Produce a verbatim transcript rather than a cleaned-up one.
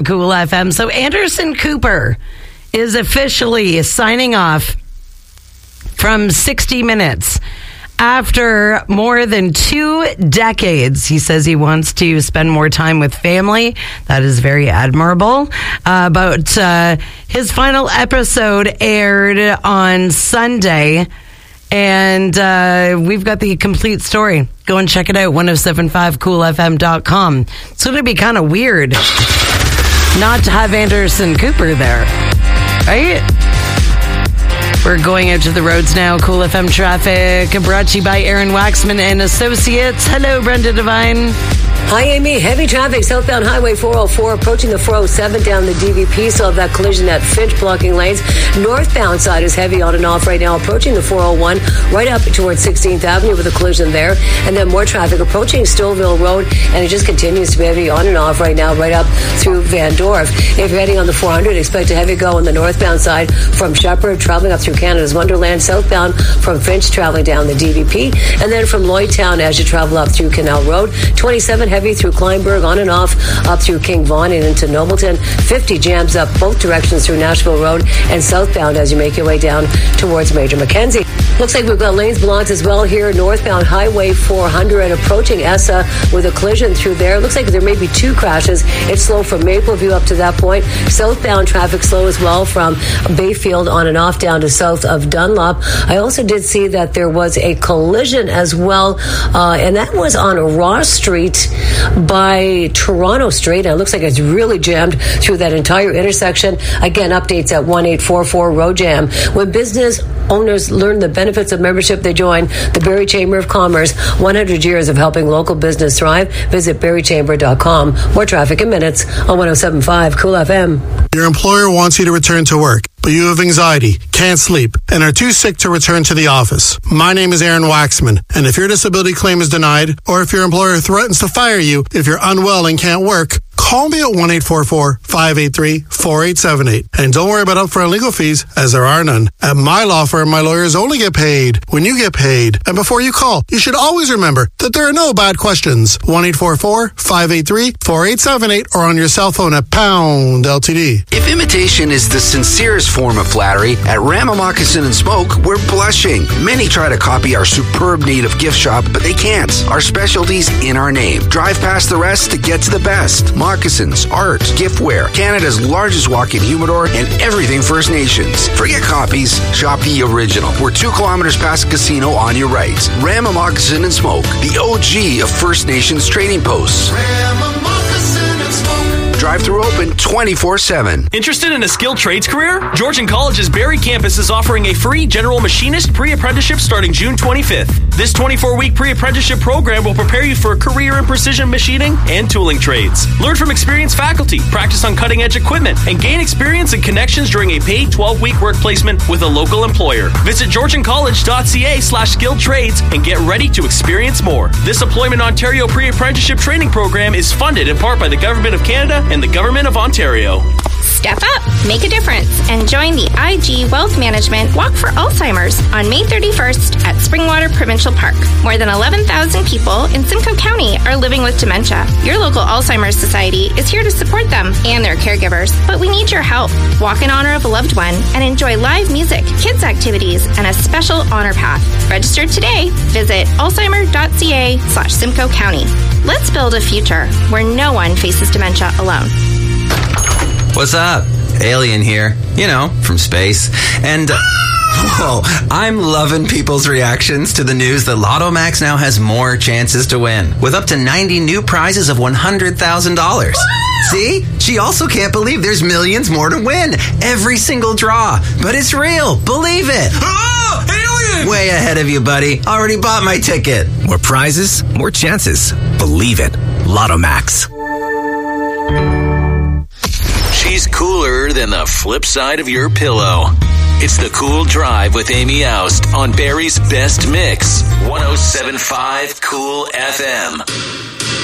Cool F M. So Anderson Cooper is officially signing off from sixty minutes. After more than two decades, he says he wants to spend more time with family. That is very admirable. Uh, but uh, his final episode aired on Sunday, and uh, we've got the complete story. Go and check it out, ten seventy-five cool f m dot com. It's going to be kind of weird not to have Anderson Cooper there, right? We're going out to the roads now. Cool F M traffic brought to you by Aaron Waxman and Associates. Hello, Brenda Devine. Hi, Amy. Heavy traffic southbound Highway four oh four approaching the four oh seven down the D V P. So have that collision at Finch blocking lanes. Northbound side is heavy on and off right now approaching the four oh one right up towards sixteenth Avenue with a collision there. And then more traffic approaching Stouffville Road, and it just continues to be heavy on and off right now right up through Van Dorf. If you're heading on the four hundred, expect a heavy go on the northbound side from Shepherd traveling up through Canada's Wonderland, southbound from Finch traveling down the D V P, and then from Lloydtown as you travel up through Canal Road. twenty-seven heavy through Kleinberg, on and off up through King Vaughan and into Nobleton. fifty jams up both directions through Nashville Road and southbound as you make your way down towards Major Mackenzie. Looks like we've got lanes blocked as well here. Northbound Highway four hundred approaching Essa with a collision through there. Looks like there may be two crashes. It's slow from Mapleview up to that point. Southbound traffic slow as well from Bayfield on and off down to south of Dunlop. I also did see that there was a collision as well, uh, and that was on Ross Street by Toronto Street. And it looks like it's really jammed through that entire intersection. Again, updates at one eight four four road jam. When business owners learn the benefits of membership, they join the Barrie Chamber of Commerce. one hundred years of helping local business thrive. Visit barrie chamber dot com. More traffic in minutes on ten seventy-five Cool F M. Your employer wants you to return to work, but you have anxiety, can't sleep, and are too sick to return to the office. My name is Aaron Waxman, and if your disability claim is denied, or if your employer threatens to fire you if you're unwell and can't work, call me at one eight four four, five eight three, four eight seven eight. And don't worry about upfront legal fees, as there are none. At my law firm, my lawyers only get paid when you get paid. And before you call, you should always remember that there are no bad questions. one eight four four, five eight three, four eight seven eight or on your cell phone at pound L T D. If imitation is the sincerest form of flattery, at Rama Moccasin and Smoke, we're blushing. Many try to copy our superb native gift shop, but they can't. Our specialty's in our name. Drive past the rest to get to the best. Moccasins, art, giftware, Canada's largest walk-in humidor, and everything First Nations. Forget copies, shop the original. We're two kilometers past the casino on your right. Rama Moccasin and Smoke, the O G of First Nations trading posts. Rama Moccasin and Smoke. Drive-through open twenty-four seven. Interested in a skilled trades career? Georgian College's Barrie campus is offering a free general machinist pre-apprenticeship starting June twenty-fifth. This twenty-four week pre-apprenticeship program will prepare you for a career in precision machining and tooling trades. Learn from experienced faculty, practice on cutting-edge equipment, and gain experience and connections during a paid twelve week work placement with a local employer. Visit georgiancollege.ca slash skilled trades and get ready to experience more. This Employment Ontario pre-apprenticeship training program is funded in part by the Government of Canada and the Government of Ontario. Step up, make a difference, and join the I G Wealth Management Walk for Alzheimer's on May thirty-first at Springwater Provincial Park. More than eleven thousand people in Simcoe County are living with dementia. Your local Alzheimer's Society is here to support them and their caregivers, but we need your help. Walk in honor of a loved one and enjoy live music, kids activities, and a special honor path. Register today. Visit alzheimer.ca slash Simcoe County. Let's build a future where no one faces dementia alone. What's up? Alien here. You know, from space. And, uh, whoa, I'm loving people's reactions to the news that Lotto Max now has more chances to win, with up to ninety new prizes of one hundred thousand dollars. See? She also can't believe there's millions more to win. Every single draw. But it's real. Believe it. Oh, alien! Way ahead of you, buddy. Already bought my ticket. More prizes, more chances. Believe it. Lotto Max. She's cooler than the flip side of your pillow. It's the Cool Drive with Amy Oust on Barrie's Best Mix. ten seventy-five Cool F M.